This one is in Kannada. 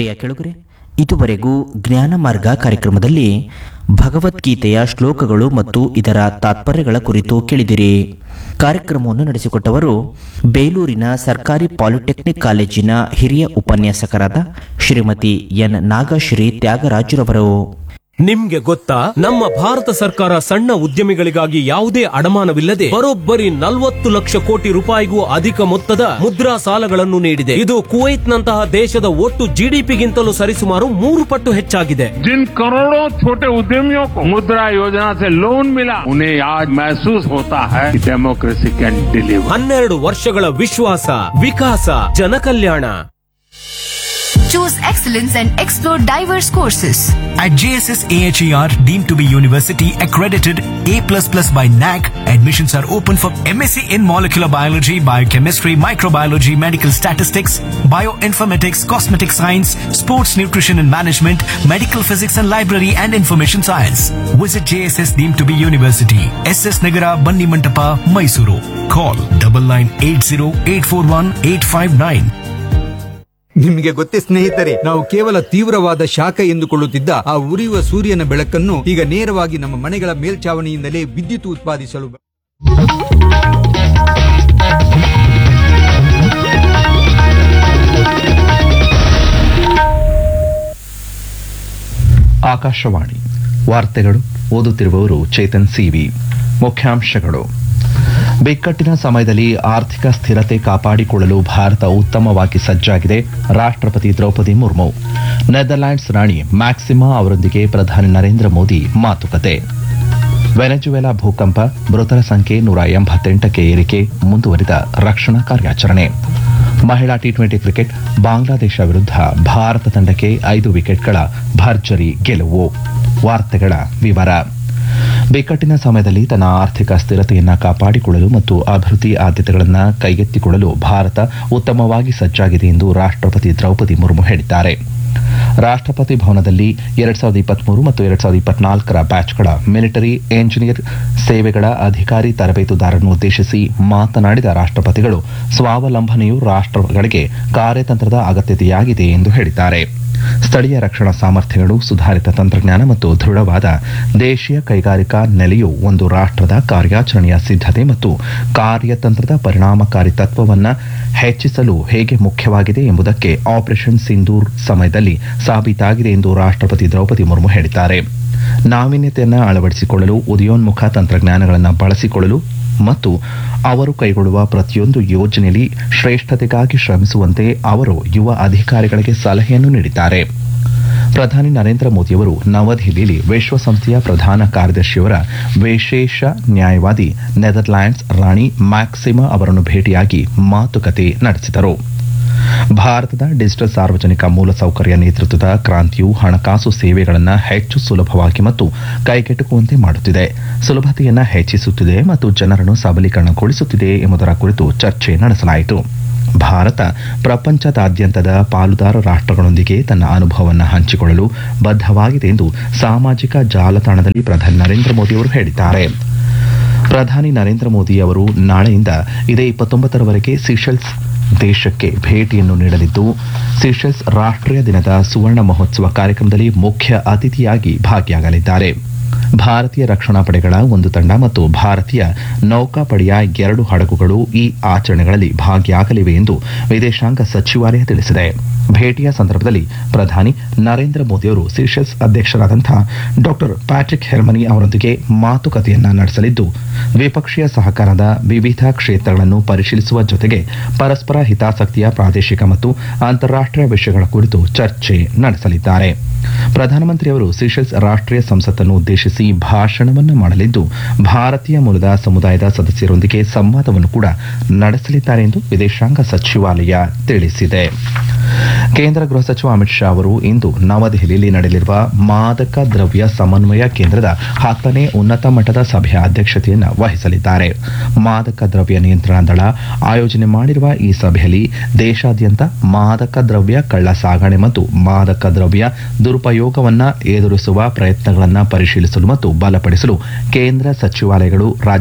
ಪ್ರಿಯ ಕೆಳಗರೆ, ಇದುವರೆಗೂ ಜ್ಞಾನ ಮಾರ್ಗ ಕಾರ್ಯಕ್ರಮದಲ್ಲಿ ಭಗವದ್ಗೀತೆಯ ಶ್ಲೋಕಗಳು ಮತ್ತು ಇದರ ತಾತ್ಪರ್ಯಗಳ ಕುರಿತು ಕೇಳಿದಿರಿ. ಕಾರ್ಯಕ್ರಮವನ್ನು ನಡೆಸಿಕೊಟ್ಟವರು ಬೇಲೂರಿನ ಸರ್ಕಾರಿ ಪಾಲಿಟೆಕ್ನಿಕ್ ಕಾಲೇಜಿನ ಹಿರಿಯ ಉಪನ್ಯಾಸಕರಾದ ಶ್ರೀಮತಿ ಎನ್ ನಾಗಶ್ರೀ ತ್ಯಾಗರಾಜುರವರು. ನಿಮ್ಗೆ ಗೊತ್ತಾ, ನಮ್ಮ ಭಾರತ ಸರ್ಕಾರ ಸಣ್ಣ ಉದ್ಯಮಿಗಳಿಗಾಗಿ ಯಾವುದೇ ಅಡಮಾನವಿಲ್ಲದೆ ಬರೋಬ್ಬರಿ 40 ಲಕ್ಷ ಕೋಟಿ ರೂಪಾಯಿಗೂ ಅಧಿಕ ಮೊತ್ತದ ಮುದ್ರಾ ಸಾಲಗಳನ್ನು ನೀಡಿದೆ. ಇದು ಕುವೈತ್ನಂತಹ ದೇಶದ ಒಟ್ಟು ಜಿಡಿಪಿಗಿಂತಲೂ ಸರಿಸುಮಾರು 3 ಪಟ್ಟು ಹೆಚ್ಚಾಗಿದೆ. जिन करोड़ों छोटे उद्यमियों को मुद्रा योजना से लोन मिला, उन्हें आज महसूस होता है कि डेमोक्रेसी कैन डिलीवर. 12 ವರ್ಷಗಳ ವಿಶ್ವಾಸ, ವಿಕಾಸ, ಜನಕಲ್ಯಾಣ. Choose excellence and explore diverse courses. At JSS AHER, deemed to be university accredited A++ by NAC, admissions are open for MSc in molecular biology, biochemistry, microbiology, medical statistics, bioinformatics, cosmetic science, sports nutrition and management, medical physics and library and information science. Visit JSS deemed to be university, SS Nagara, Banni Mantapa, Mysuru. Call 9980841859. ನಿಮಗೆ ಗೊತ್ತೇ ಸ್ನೇಹಿತರೆ, ನಾವು ಕೇವಲ ತೀವ್ರವಾದ ಶಾಖ ಎಂದುಕೊಳ್ಳುತ್ತಿದ್ದ ಆ ಉರಿಯುವ ಸೂರ್ಯನ ಬೆಳಕನ್ನು ಈಗ ನೇರವಾಗಿ ನಮ್ಮ ಮನೆಗಳ ಮೇಲ್ಛಾವಣಿಯಿಂದಲೇ ವಿದ್ಯುತ್ ಉತ್ಪಾದಿಸಲು ಆಕಾಶವಾಣಿ ವಾರ್ತೆಗಳು. ಓದುತ್ತಿರುವವರು ಚೇತನ್ ಸಿವಿ. ಮುಖ್ಯಾಂಶಗಳು: ಬಿಕ್ಕಟ್ಟಿನ ಸಮಯದಲ್ಲಿ ಆರ್ಥಿಕ ಸ್ಥಿರತೆ ಕಾಪಾಡಿಕೊಳ್ಳಲು ಭಾರತ ಉತ್ತಮವಾಗಿ ಸಜ್ಜಾಗಿದೆ. ರಾಷ್ಟ್ರಪತಿ ದ್ರೌಪದಿ ಮುರ್ಮು. ನೆದರ್ಲ್ಯಾಂಡ್ಸ್ ರಾಣಿ ಮ್ಯಾಕ್ಸಿಮಾ ಅವರೊಂದಿಗೆ ಪ್ರಧಾನಿ ನರೇಂದ್ರ ಮೋದಿ ಮಾತುಕತೆ. ವೆನೆಜುವೆಲಾ ಭೂಕಂಪ, ಮೃತರ ಸಂಖ್ಯೆ 188ಕ್ಕೆ ಏರಿಕೆ, ಮುಂದುವರಿದ ರಕ್ಷಣಾ ಕಾರ್ಯಾಚರಣೆ. ಮಹಿಳಾ ಟಿ20 ಕ್ರಿಕೆಟ್, ಬಾಂಗ್ಲಾದೇಶ ವಿರುದ್ಧ ಭಾರತ ತಂಡಕ್ಕೆ 5 ವಿಕೆಟ್ಗಳ ಭರ್ಜರಿ ಗೆಲುವು. ವಾರ್ತೆಗಳ ವಿವರ. ಬಿಕ್ಕಟ್ಟಿನ ಸಮಯದಲ್ಲಿ ತನ್ನ ಆರ್ಥಿಕ ಸ್ಥಿರತೆಯನ್ನು ಕಾಪಾಡಿಕೊಳ್ಳಲು ಮತ್ತು ಅಭಿವೃದ್ಧಿ ಆದ್ಯತೆಗಳನ್ನು ಕೈಗೆತ್ತಿಕೊಳ್ಳಲು ಭಾರತ ಉತ್ತಮವಾಗಿ ಸಜ್ಜಾಗಿದೆ ಎಂದು ರಾಷ್ಟ್ರಪತಿ ದ್ರೌಪದಿ ಮುರ್ಮು ಹೇಳಿದ್ದಾರೆ. ರಾಷ್ಟ್ರಪತಿ ಭವನದಲ್ಲಿ 2023 ಮತ್ತು 2024ರ ಬ್ಯಾಚ್ಗಳ ಮಿಲಿಟರಿ ಎಂಜಿನಿಯರ್ ಸೇವೆಗಳ ಅಧಿಕಾರಿ ತರಬೇತುದಾರರನ್ನು ಉದ್ದೇಶಿಸಿ ಮಾತನಾಡಿದ ರಾಷ್ಟ್ರಪತಿಗಳು, ಸ್ವಾವಲಂಬನೆಯು ರಾಷ್ಟ್ರಗಳಿಗೆ ಕಾರ್ಯತಂತ್ರದ ಅಗತ್ಯತೆಯಾಗಿದೆ ಎಂದು ಹೇಳಿದ್ದಾರೆ. ಸ್ಥಳೀಯ ರಕ್ಷಣಾ ಸಾಮರ್ಥ್ಯಗಳು, ಸುಧಾರಿತ ತಂತ್ರಜ್ಞಾನ ಮತ್ತು ದೃಢವಾದ ದೇಶೀಯ ಕೈಗಾರಿಕಾ ನೆಲೆಯು ಒಂದು ರಾಷ್ಟ್ರದ ಕಾರ್ಯಾಚರಣೆಯ ಸಿದ್ಧತೆ ಮತ್ತು ಕಾರ್ಯತಂತ್ರದ ಪರಿಣಾಮಕಾರಿ ತತ್ವವನ್ನು ಹೆಚ್ಚಿಸಲು ಹೇಗೆ ಮುಖ್ಯವಾಗಿದೆ ಎಂಬುದಕ್ಕೆ ಆಪರೇಷನ್ ಸಿಂಧೂರ್ ಸಮಯದಲ್ಲಿ ಸಾಬೀತಾಗಿದೆ ಎಂದು ರಾಷ್ಟ್ರಪತಿ ದ್ರೌಪದಿ ಮುರ್ಮು ಹೇಳಿದ್ದಾರೆ. ನಾವೀನ್ಯತೆಯನ್ನು ಅಳವಡಿಸಿಕೊಳ್ಳಲು, ಉದಯೋನ್ಮುಖ ತಂತ್ರಜ್ಞಾನಗಳನ್ನು ಬಳಸಿಕೊಳ್ಳಲು ಮತ್ತು ಅವರು ಕೈಗೊಳ್ಳುವ ಪ್ರತಿಯೊಂದು ಯೋಜನೆಯಲ್ಲಿ ಶ್ರೇಷ್ಠತೆಗಾಗಿ ಶ್ರಮಿಸುವಂತೆ ಅವರು ಯುವ ಅಧಿಕಾರಿಗಳಿಗೆ ಸಲಹೆಯನ್ನು ನೀಡಿದ್ದಾರೆ. ಪ್ರಧಾನಿ ನರೇಂದ್ರ ಮೋದಿಯವರು ನವದೆಹಲಿಯಲ್ಲಿ ವಿಶ್ವಸಂಸ್ಥೆಯ ಪ್ರಧಾನ ಕಾರ್ಯದರ್ಶಿಯವರ ವಿಶೇಷ ನ್ಯಾಯವಾದಿ ನೆದರ್ಲ್ಯಾಂಡ್ಸ್ ರಾಣಿ ಮ್ಯಾಕ್ಸಿಮಾ ಅವರನ್ನು ಭೇಟಿಯಾಗಿ ಮಾತುಕತೆ ನಡೆಸಿದರು. ಭಾರತದ ಡಿಜಿಟಲ್ ಸಾರ್ವಜನಿಕ ಮೂಲಸೌಕರ್ಯ ನೇತೃತ್ವದ ಕ್ರಾಂತಿಯು ಹಣಕಾಸು ಸೇವೆಗಳನ್ನು ಹೆಚ್ಚು ಸುಲಭವಾಗಿ ಮತ್ತು ಕೈಗೆಟುಕುವಂತೆ ಮಾಡುತ್ತಿದೆ, ಸುಲಭತೆಯನ್ನು ಹೆಚ್ಚಿಸುತ್ತಿದೆ ಮತ್ತು ಜನರನ್ನು ಸಬಲೀಕರಣಗೊಳಿಸುತ್ತಿದೆ ಎಂಬುದರ ಕುರಿತು ಚರ್ಚೆ ನಡೆಸಲಾಯಿತು. ಭಾರತ ಪ್ರಪಂಚದಾದ್ಯಂತದ ಪಾಲುದಾರ ರಾಷ್ಟ್ರಗಳೊಂದಿಗೆ ತನ್ನ ಅನುಭವವನ್ನು ಹಂಚಿಕೊಳ್ಳಲು ಬದ್ಧವಾಗಿದೆ ಎಂದು ಸಾಮಾಜಿಕ ಜಾಲತಾಣದಲ್ಲಿ ಪ್ರಧಾನಿ ನರೇಂದ್ರ ಮೋದಿ ಅವರು ಹೇಳಿದ್ದಾರೆ. ಪ್ರಧಾನಿ ನರೇಂದ್ರ ಮೋದಿ ಅವರು ನಾಳೆಯಿಂದ ಇದೇ 29ರವರೆಗೆ ಸೀಶೆಲ್ಸ್ ದೇಶಕ್ಕೆ ಭೇಟಿಯನ್ನು ನೀಡಲಿದ್ದು, ಸೀಶೆಲ್ಸ್ ರಾಷ್ಟ್ರೀಯ ದಿನದ ಸುವರ್ಣ ಮಹೋತ್ಸವ ಕಾರ್ಯಕ್ರಮದಲ್ಲಿ ಮುಖ್ಯ ಅತಿಥಿಯಾಗಿ ಭಾಗಿಯಾಗಲಿದ್ದಾರೆ. ಭಾರತೀಯ ರಕ್ಷಣಾ ಪಡೆಗಳ ಒಂದು ತಂಡ ಮತ್ತು ಭಾರತೀಯ ನೌಕಾಪಡೆಯ 2 ಹಡಗುಗಳು ಈ ಆಚರಣೆಗಳಲ್ಲಿ ಭಾಗಿಯಾಗಲಿವೆ ಎಂದು ವಿದೇಶಾಂಗ ಸಚಿವಾಲಯ ತಿಳಿಸಿದೆ. ಭೇಟಿಯ ಸಂದರ್ಭದಲ್ಲಿ ಪ್ರಧಾನಿ ನರೇಂದ್ರ ಮೋದಿಯವರು ಸೀಶೆಲ್ಸ್ ಅಧ್ಯಕ್ಷರಾದಂತಹ ಡಾಕ್ಟರ್ ಪ್ಯಾಟ್ರಿಕ್ ಹೆರ್ಮನಿ ಅವರೊಂದಿಗೆ ಮಾತುಕತೆಯನ್ನ ನಡೆಸಲಿದ್ದು, ದ್ವಿಪಕ್ಷೀಯ ಸಹಕಾರದ ವಿವಿಧ ಕ್ಷೇತ್ರಗಳನ್ನು ಪರಿಶೀಲಿಸುವ ಜೊತೆಗೆ ಪರಸ್ಪರ ಹಿತಾಸಕ್ತಿಯ ಪ್ರಾದೇಶಿಕ ಮತ್ತು ಅಂತಾರಾಷ್ಟ್ರೀಯ ವಿಷಯಗಳ ಕುರಿತು ಚರ್ಚೆ ನಡೆಸಲಿದ್ದಾರೆ. ಪ್ರಧಾನಮಂತ್ರಿಯವರು ಸೀಶೆಲ್ಸ್ ರಾಷ್ಟ್ರೀಯ ಸಂಸತ್ತನ್ನು ಉದ್ದೇಶಿಸಿ ಭಾಷಣವನ್ನು ಮಾಡಲಿದ್ದು, ಭಾರತೀಯ ಮೂಲದ ಸಮುದಾಯದ ಸದಸ್ಯರೊಂದಿಗೆ ಸಂವಾದವನ್ನು ಕೂಡ ನಡೆಸಲಿದ್ದಾರೆ ಎಂದು ವಿದೇಶಾಂಗ ಸಚಿವಾಲಯ ತಿಳಿಸಿದೆ. ಕೇಂದ್ರ ಗೃಹ ಸಚಿವ ಅಮಿತ್ ಶಾ ಅವರು ಇಂದು ನವದೆಹಲಿಯಲ್ಲಿ ನಡೆಯಲಿರುವ ಮಾದಕ ದ್ರವ್ಯ ಸಮನ್ವಯ ಕೇಂದ್ರದ 10ನೇ ಉನ್ನತ ಮಟ್ಟದ ಸಭೆಯ ಅಧ್ಯಕ್ಷತೆಯನ್ನು ವಹಿಸಲಿದ್ದಾರೆ. ಮಾದಕ ದ್ರವ್ಯ ನಿಯಂತ್ರಣ ದಳ ಆಯೋಜನೆ ಮಾಡಿರುವ ಈ ಸಭೆಯಲ್ಲಿ ದೇಶಾದ್ಯಂತ ಮಾದಕ ದ್ರವ್ಯ ಕಳ್ಳ ಸಾಗಣೆ ಮತ್ತು ಮಾದಕ ದ್ರವ್ಯ ದುರುಪಯೋಗವನ್ನು ಎದುರಿಸುವ ಪ್ರಯತ್ನಗಳನ್ನು ಪರಿಶೀಲಿಸಲು ಮತ್ತು ಬಲಪಡಿಸಲು ಕೇಂದ್ರ ಸಚಿವಾಲಯಗಳು